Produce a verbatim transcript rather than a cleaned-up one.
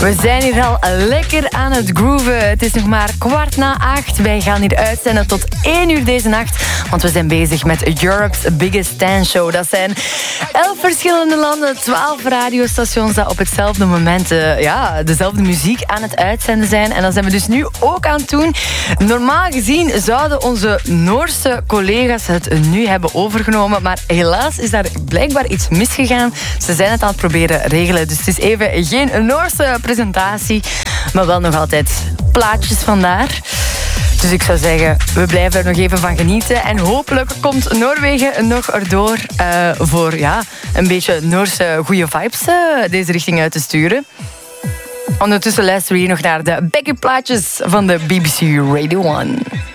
We zijn hier al lekker aan het grooven. Het is nog maar kwart na acht. Wij gaan hier uitzenden tot één uur deze nacht. Want we zijn bezig met Europe's Biggest Dance Show. Dat zijn elf verschillende landen, twaalf radiostations dat op hetzelfde moment uh, ja, dezelfde muziek aan het uitzenden zijn. En dat zijn we dus nu ook aan het doen. Normaal gezien zouden onze Noorse collega's het nu hebben overgenomen. Maar helaas is daar blijkbaar iets misgegaan. Ze zijn het aan het proberen regelen. Dus het is even geen Noorse presentatie. Maar wel nog altijd plaatjes vandaar. Dus ik zou zeggen, we blijven er nog even van genieten. En hopelijk komt Noorwegen nog erdoor uh, voor ja, een beetje Noorse goede vibes uh, deze richting uit te sturen. Ondertussen luisteren we hier nog naar de backup plaatjes van de B B C Radio one.